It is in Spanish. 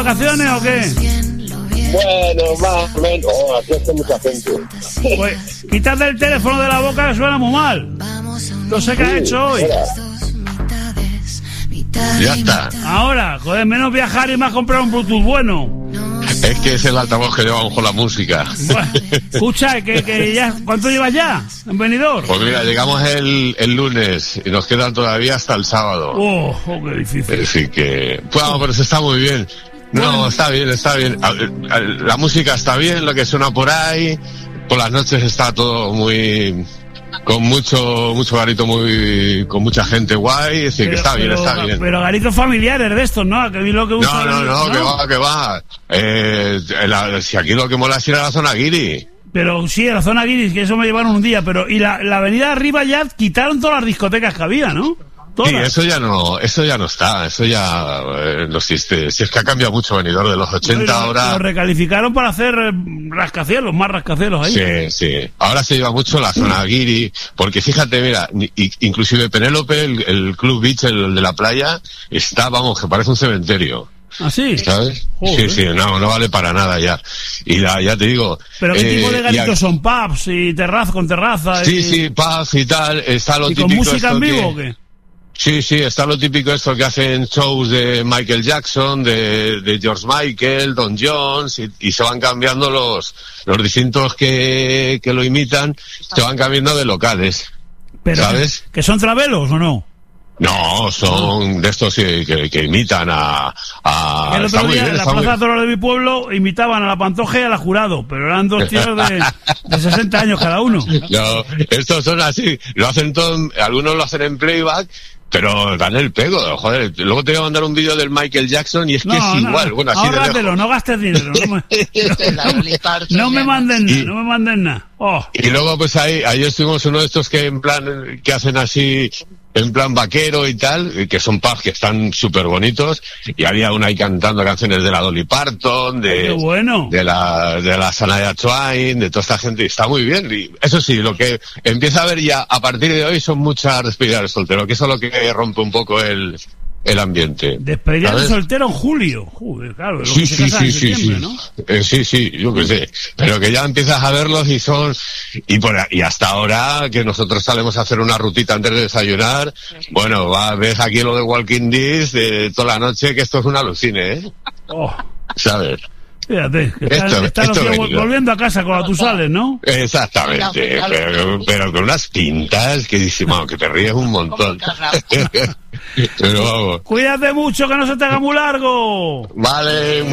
vacaciones o qué? Bueno, más o menos. Aquí está mucha gente. Pues quítate el teléfono de la boca que suena muy mal. No sé qué has hecho hoy. Ya está. Ahora, joder, menos viajar y más comprar un Bluetooth bueno. Es que es el altavoz que llevamos con la música. Bueno, escucha, que ya, ¿cuánto llevas ya en Benidorm? Pues mira, llegamos el lunes y nos quedan todavía hasta el sábado. Oh, qué difícil. Así que, bueno, pero se está muy bien. No, Bueno. está bien. La música está bien, lo que suena por ahí. Por las noches está todo muy... con mucho garito, con mucha gente guay, así que está bien. Pero garitos familiares de estos, ¿no? Que vi lo que usa que va. Si aquí lo que mola es ir a la zona guiri. Pero sí, a la zona guiris, que eso me llevaron un día, pero y la avenida arriba ya quitaron todas las discotecas que había, ¿no? Todas. Sí, eso ya no está, eso ya no existe. Si es que ha cambiado mucho Benidorm de los 80 ahora. Lo recalificaron para hacer rascacielos, más rascacielos ahí. Sí. Ahora se lleva mucho la zona guiri, porque fíjate, mira, inclusive Penélope, el Club Beach, el de la playa, está, vamos, que parece un cementerio. ¿Ah, sí? ¿Sabes? Joder. Sí, no vale para nada ya. Y ya te digo... ¿Pero qué tipo de garitos son? ¿Pubs y con terraza? Sí, pubs y tal, está lo típico... ¿Y con música en vivo o qué? Sí, está lo típico esto que hacen shows de Michael Jackson, de George Michael, Don Jones, y se van cambiando los distintos que lo imitan, se van cambiando de locales. Pero, ¿sabes? ¿Que son travelos o no? No, son de estos que imitan a... El otro día en la Plaza de Toros de mi pueblo imitaban a la Pantoja y a la Jurado, pero eran dos tíos de 60 años cada uno. No, estos son así, lo hacen todo, algunos lo hacen en playback, pero dan el pego, joder. Luego te voy a mandar un vídeo del Michael Jackson y es que es igual. Bueno, así ahórratelo, no gastes dinero. No me manden nada. Oh. Y luego pues ahí estuvimos uno de estos que en plan, que hacen así, en plan vaquero y tal, que son pubs que están súper bonitos, y había una ahí cantando canciones de la Dolly Parton, Qué bueno. de la Shania Twain, de toda esta gente, y está muy bien. Y eso sí, lo que empieza a ver ya a partir de hoy son muchas despedidas de soltero, que eso es lo que rompe un poco el ambiente. Despedida de soltero en julio. Joder, claro. Sí, ¿no? Sí, yo qué sé. Pero que ya empiezas a verlos y son... Y hasta ahora, que nosotros salemos a hacer una rutita antes de desayunar, bueno, ves aquí lo de Walking Dead de toda la noche, que esto es un alucine, ¿eh? Oh. ¿Sabes? Fíjate, que están volviendo a casa cuando tú sales, ¿no? Exactamente, pero con unas pintas que dices, bueno, que te ríes un montón. Pero vamos. Cuídate mucho, que no se te haga muy largo. Vale.